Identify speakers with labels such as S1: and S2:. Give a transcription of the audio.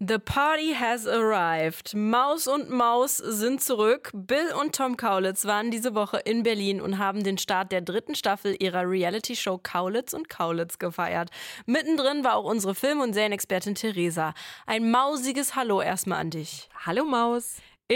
S1: The party has arrived. Maus und Maus sind zurück. Bill und Tom Kaulitz waren diese Woche in Berlin und haben den Start der 3. Staffel ihrer Reality-Show Kaulitz und Kaulitz gefeiert. Mittendrin war auch unsere Film- und Serienexpertin Theresa. Ein mausiges Hallo erstmal an dich.
S2: Hallo Maus.